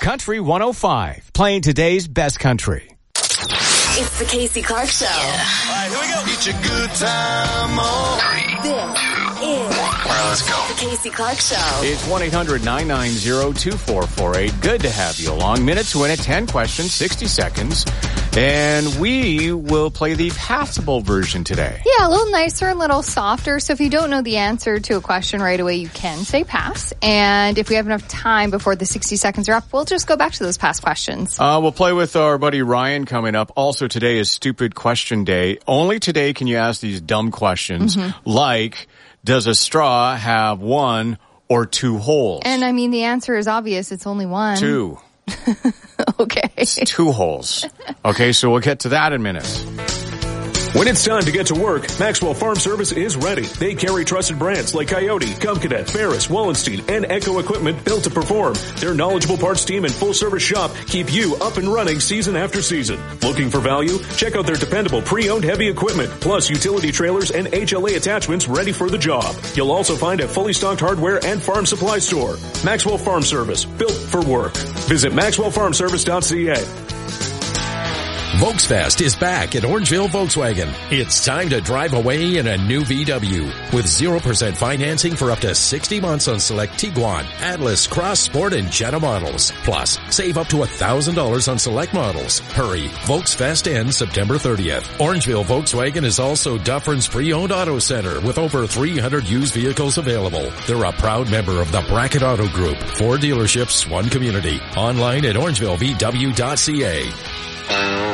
Country 105, playing today's best country. It's the Casey Clark Show. All right, here we go. It's a good time on. This is All right, let's go. the Casey Clark Show. It's 1-800-990-2448. Good to have you along. Minute to win it, 10 questions, 60 seconds. And we will play the passable version today. Yeah, a little nicer, a little softer. So if you don't know the answer to a question right away, you can say pass. And if we have enough time before the 60 seconds are up, we'll just go back to those past questions. We'll play with our buddy Ryan coming up. Also, today is Stupid Question Day. Only today can you ask these dumb questions like, does a straw have one or two holes? And I mean, the answer is obvious. It's only one. Two. Okay. It's two holes. Okay, so we'll get to that in a minute. When it's time to get to work, Maxwell Farm Service is ready. They carry trusted brands like Coyote, Cub Cadet, Ferris, Wallenstein, and Echo equipment built to perform. Their knowledgeable parts team and full-service shop keep you up and running season after season. Looking for value? Check out their dependable pre-owned heavy equipment, plus utility trailers and HLA attachments ready for the job. You'll also find a fully stocked hardware and farm supply store. Maxwell Farm Service, built for work. Visit MaxwellFarmService.ca. Volksfest is back at Orangeville Volkswagen. It's time to drive away in a new VW with 0% financing for up to 60 months on select Tiguan, Atlas, Cross Sport, and Jetta models. Plus, save up to $1,000 on select models. Hurry, Volksfest ends September 30th. Orangeville Volkswagen is also Dufferin's pre-owned auto center with over 300 used vehicles available. They're a proud member of the Bracket Auto Group. 4 dealerships, 1 community. Online at orangevillevw.ca.